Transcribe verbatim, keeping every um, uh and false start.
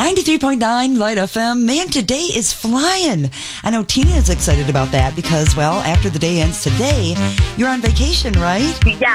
ninety-three point nine Light F M. Man, today is flying. I know Tina is excited about that because, well, after the day ends today, you're on vacation, right? Yeah,